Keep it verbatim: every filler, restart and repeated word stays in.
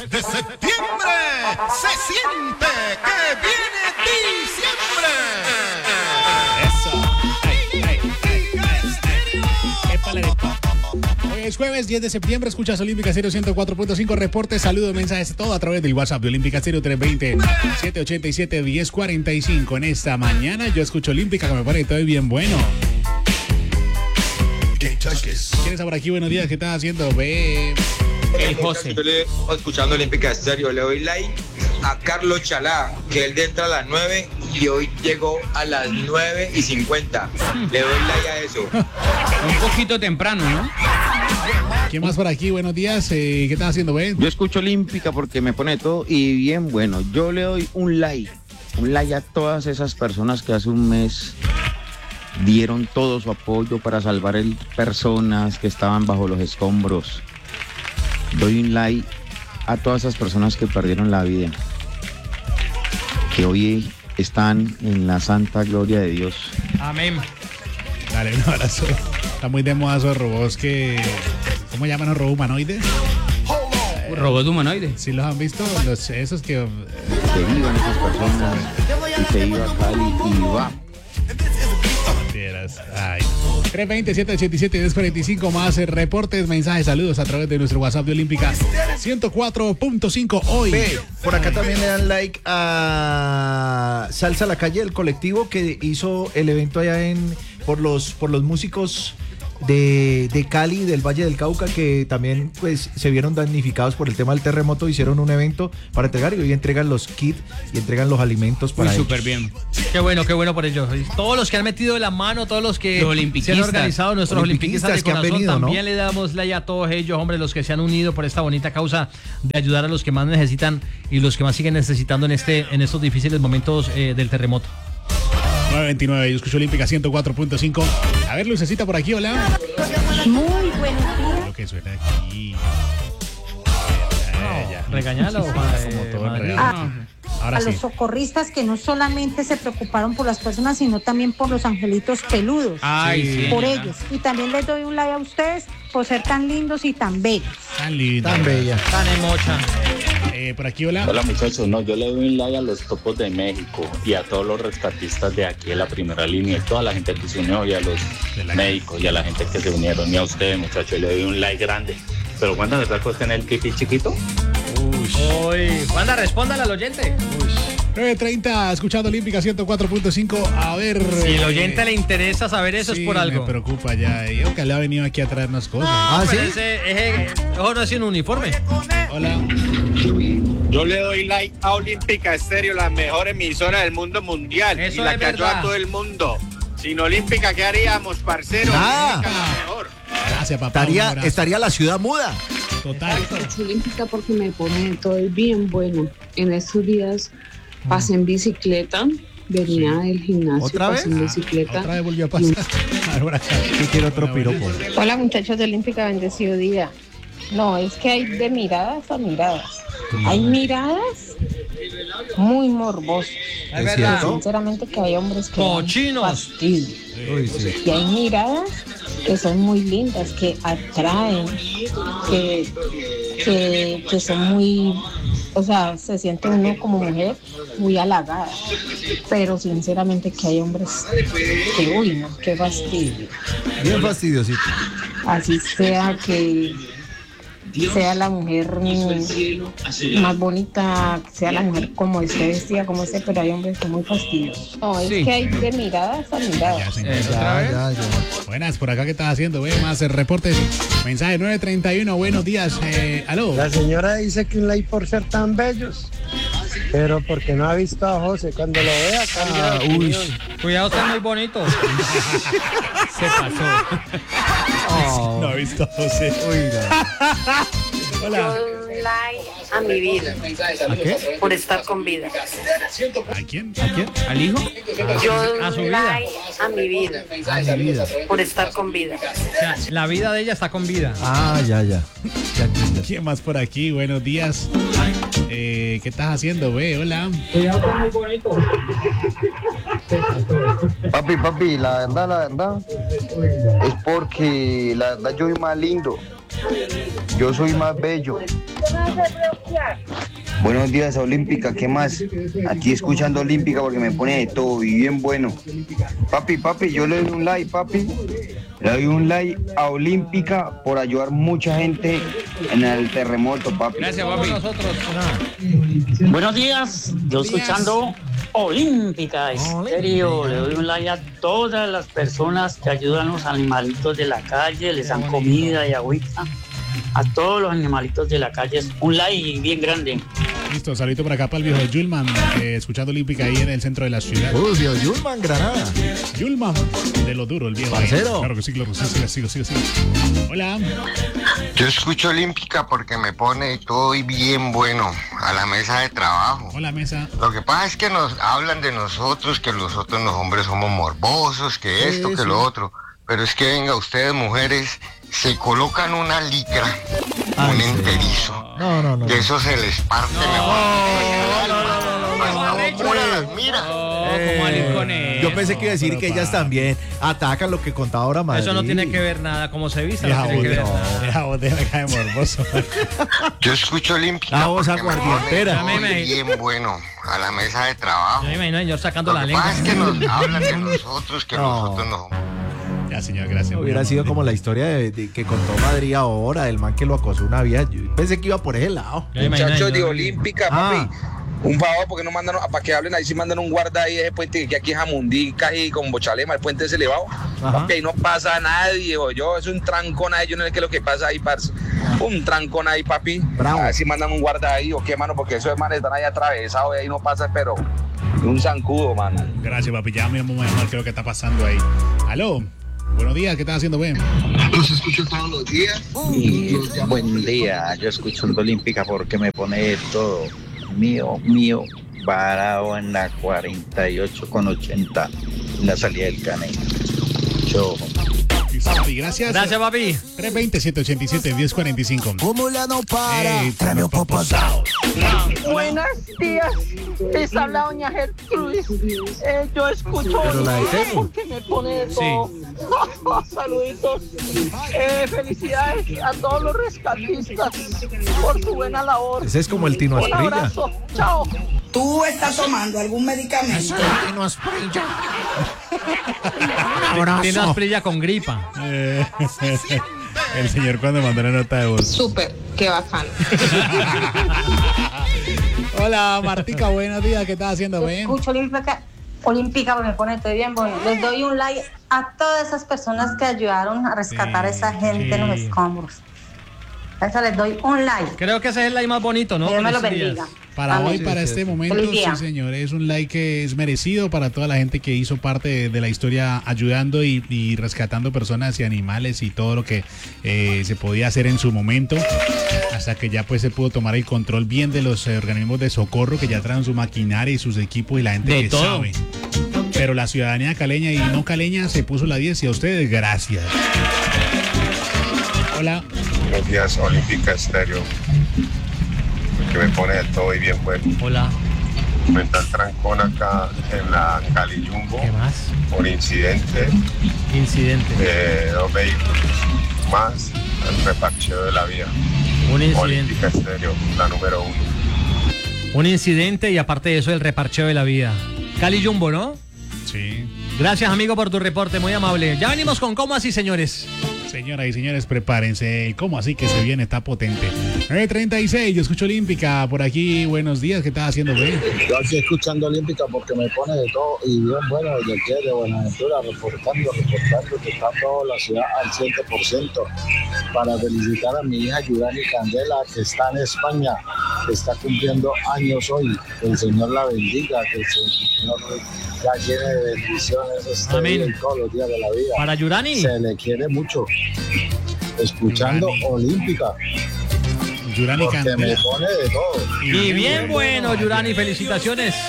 De septiembre se siente que viene diciembre. Eso. Ay, ay, ay. Épale, épale. Hoy es jueves diez de septiembre, escuchas Olímpica Stereo ciento cuatro punto cinco, reportes, saludos, mensajes, todo a través del WhatsApp de Olímpica Stereo tres dos cero, siete ocho siete, uno cero cuatro cinco. En esta mañana yo escucho Olímpica, que me pone todo bien bueno. ¿Quién está por aquí? Buenos días, ¿qué estás haciendo? Ve. El José. Yo le estoy escuchando Olímpica Stereo, le doy like a Carlos Chalá, que él entra a las nueve y hoy llegó a las nueve y cincuenta. Le doy like a eso. Un poquito temprano, ¿no? ¿Quién más por aquí? Buenos días, eh, ¿qué estás haciendo, Ben? Yo escucho Olímpica porque me pone todo y bien bueno. Yo le doy un like, un like a todas esas personas que hace un mes dieron todo su apoyo para salvar el, personas que estaban bajo los escombros. Doy un like a todas esas personas que perdieron la vida, que hoy están en la santa gloria de Dios. Amén. Dale, un abrazo. Está muy de moda esos robots que... ¿Cómo llaman los robots humanoides? ¿Robot humanoide? ¿Sí los han visto? Los, esos que... Que vivan esas personas y se iba a Cali y va. Ay. tres dos cero, siete ocho siete, uno cuatro cinco más eh, reportes, mensajes, saludos a través de nuestro WhatsApp de Olímpica ciento cuatro punto cinco hoy. Ve, por acá también le dan like a Salsa a la Calle, el colectivo que hizo el evento allá en por los por los músicos de, de Cali, del Valle del Cauca, que también pues se vieron damnificados por el tema del terremoto. Hicieron un evento para entregar y hoy entregan los kits y entregan los alimentos para ellos. Súper bien. Qué bueno, qué bueno por ellos. Todos los que han metido la mano, todos los que los se han organizado, nuestros olimpiquistas de corazón, venido, también ¿no? le damos like a todos ellos, hombre, los que se han unido por esta bonita causa de ayudar a los que más necesitan y los que más siguen necesitando en este en estos difíciles momentos eh, del terremoto. nueve veintinueve, yo escucho Olímpica ciento cuatro punto cinco. A ver, Lucecita por aquí, hola. Muy buenos días. Lo que suena aquí. No, ya. regañalo, madre, Como todo madre. real. Ah, Ahora a sí. los socorristas que no solamente se preocuparon por las personas, sino también por los angelitos peludos. Ay, Sí. sí. por ellos. Y también les doy un like a ustedes por ser tan lindos y tan bellos. Tan linda. Tan bella. Tan emocha. Eh, por aquí, hola. Hola muchachos, no, yo le doy un like a los topos de México y a todos los rescatistas de aquí de la primera línea y toda la gente que se unió y a los médicos y a la gente que se unieron y a ustedes muchachos, le doy un like grande. Pero ¿cuántas verdad que en el kiki chiquito? Uy, Wanda, respóndale al oyente. nueve treinta, escuchando Olímpica ciento cuatro punto cinco. A ver. Si el eh, oyente le interesa saber eso, sí, es por algo. Me preocupa ya. Yo que le ha venido aquí a traernos cosas. Ah, Pero ¿sí? ese, ese, ojo, no es un uniforme. Hola. Yo le doy like a Olímpica Stereo, la mejor emisora del mundo mundial. Eso y la es que ayuda verdad. a todo el mundo. Sin Olímpica, ¿qué haríamos, parcero? Ah. Olímpica, la mejor. Gracias, papá. un Estaría, abrazo. estaría la ciudad muda. Total. Olímpica porque me pone todo bien bueno. En estos días pasé en bicicleta, venía del gimnasio, ¿Otra pasé vez? en bicicleta. Otra vez volvió a pasar. Ahora Yo quiero otro piropo. Hola muchachos de Olímpica, bendecido día. No, es que hay de miradas a miradas. Hay miradas muy morbosas. Es ¿Es verdad. cierto? Sinceramente que hay hombres que dan Cochinos. fastidio. Uy, sí. Y hay miradas que son muy lindas, que atraen, que, que, que son muy, o sea, se siente uno como mujer muy halagada. Pero sinceramente que hay hombres que, uy, no, qué fastidio. Bien fastidiosito. Así sea que sea la mujer mm, más bonita, sea la mujer como esté vestida, como esté, pero hay hombres que son muy fastidiosos. No, es Sí. que hay de miradas a Ya, miradas. señor. Eh, ¿Otra vez? Ya, ya. Buenas, por acá, ¿qué estás haciendo? Ve, más eh, reportes. Mensaje nueve treinta y uno, buenos días. Eh, aló. La señora dice que un like por ser tan bellos, pero porque no ha visto a José. Cuando lo vea, cambia Ah, de uy. opinión. Cuidado, está muy bonito. Se pasó. Oh. No he visto a José. Uy, no. Hola. Un like a mi vida ¿A qué? por estar con vida. ¿A quién? ¿A quién? ¿Al hijo? Yo A su un vida. like a mi vida A mi vida. por estar con vida. O sea, la vida de ella está con vida. Ah, ya, ya. Ya entiendo. ¿Quién más por aquí? Buenos días. Eh, ¿Qué estás haciendo, ve? Hola. Papi, papi, la verdad, la verdad, es porque la verdad yo soy más lindo. Yo soy más bello. Buenos días, Olímpica, ¿qué más? Aquí escuchando Olímpica porque me pone de todo y bien bueno. Papi, papi, yo le doy un like, papi. Le doy un like a Olímpica por ayudar mucha gente en el terremoto, papi. Gracias, papi. Nosotros. Buenos días, yo escuchando Olímpica Estéreo. Le doy un like a todas las personas que ayudan a los animalitos de la calle, les dan comida y agüita. A todos los animalitos de la calle, un like bien grande. Listo, saludito por acá para el viejo Yulman, eh, escuchando Olímpica ahí en el centro de la ciudad. Uy, viejo Yulman, Granada. Yulman, de lo duro, el viejo. Parcero. Ahí. Claro que sí, claro que sí, sigue, sigue, sigue, sigue. Hola. Yo escucho Olímpica porque me pone todo y bien bueno a la mesa de trabajo. Hola, mesa. Lo que pasa es que nos hablan de nosotros, que nosotros los hombres somos morbosos, que esto, Sí, que sí. lo otro. Pero es que venga, ustedes mujeres se colocan una licra, Ay, un sí. enterizo. No, no, no. De eso se les parte mejor. Mira. ¿Cómo salir con eso? Yo pensé que iba a decir pero que ellas pa. también atacan lo que contaba ahora Madrid. Eso no tiene que ver nada, como se vista, Deja no tiene que ver vos, nada. deja vos, deja caer morboso. Yo escucho Olímpica La voz porque me pone aguardientera. todo y bien bueno a la mesa de trabajo. Yo me imagino a señor sacando Lo la que lengua. pasa es que nos hablan de nosotros, que No. nosotros nos... Ya, señor, gracias. Hubiera sido como la historia de, de que contó Madrid ahora, el man que lo acosó una vieja. Yo pensé que iba por ese lado. Yo me imagino a Muchachos de señor- Olímpica, Ah. papi. Un favor, porque no mandan, para que hablen ahí, si mandan un guarda ahí ese puente que aquí es Jamundí, Cají, con Bochalema, el puente es elevado. Ajá. Papi, ahí no pasa nadie, o yo, es un trancón ahí, yo no sé qué es lo que pasa ahí, parce. Un trancón ahí, papi. Bravo. A ver si mandan un guarda ahí, o qué, mano, porque esos manes están ahí atravesados y ahí no pasa, pero un zancudo, mano. Gracias, papi. Ya mismo me qué es lo que está pasando ahí. Aló. Buenos días, ¿qué estás haciendo, Ben? Los escucho todos los días. Y buen día, yo escuchando Olímpica porque me pone de todo mío, mío, varado en la cuarenta y ocho con ochenta, en la salida del Caney. Yo. Papi, gracias. Gracias, papi. tres veinte, setecientos ochenta y siete, diez cuarenta y cinco. ¿Cómo la no para? Ey, tráeme un poposao. Buenos días, les habla doña Gertrudis. Eh, yo escucho Pero la de Temo. porque me pone de todo. Saluditos. Eh, felicidades a todos los rescatistas por su buena labor. Ese es como el Tino Un Asprilla. abrazo. Chao. ¿Tú estás tomando algún medicamento? Tino Asprilla. Tiene asprilla con gripa. Eh, el señor cuando mandó la nota de voz. Súper, qué bacano. Hola, Martica, buenos días. ¿Qué estás haciendo, Ben? Escucho Olímpica, Olímpica porque me pone estoy bien bueno. Les doy un like a todas esas personas que ayudaron a rescatar Sí, a esa gente en los sí. escombros. A eso les doy un like. Creo que ese es el like más bonito, ¿no? Que Dios me Por lo estos días. bendiga. Para Amén. hoy, para Sí, sí, este sí. momento, Feliz sí, día. señor. Es un like que es merecido para toda la gente que hizo parte de, de la historia ayudando y, y rescatando personas y animales y todo lo que eh, se podía hacer en su momento. Hasta que ya pues se pudo tomar el control bien de los eh, organismos de socorro que ya traen su maquinaria y sus equipos y la gente De que todo. sabe. Pero la ciudadanía caleña y no caleña se puso la diez y a ustedes gracias. Hola. Buenos días, Olímpica Estéreo. Que me pone de todo y bien bueno. Hola. Me está el trancón acá en la Cali Jumbo ¿Qué más? por incidente Incidente. de dos vehículos más el reparcheo de la vía. Un incidente. Olímpica Estéreo, la número uno. Un incidente y aparte de eso el reparcheo de la vida. Cali Jumbo, ¿no? Sí. Gracias, amigo, por tu reporte, muy amable. Ya venimos con ¿Cómo así, señores? Señoras y señores, prepárense. ¿Cómo así que se viene? Está potente. nueve treinta y seis, yo escucho Olímpica por aquí. Buenos días, ¿qué estás haciendo, güey? Yo aquí escuchando Olímpica porque me pone de todo y bien bueno desde aquí de Buenaventura, reportando, reportando que está toda la ciudad al cien por ciento para felicitar a mi hija Yurani Candela que está en España, que está cumpliendo años hoy. Que el Señor la bendiga, que el Señor la llene de bendiciones este Amén. día y todos los días de la vida. Para Yurani. Se le quiere mucho. Escuchando Yurani. Olímpica. Yurani Porque me Candela. pone de todo. Y bien bueno, Yurani, felicitaciones.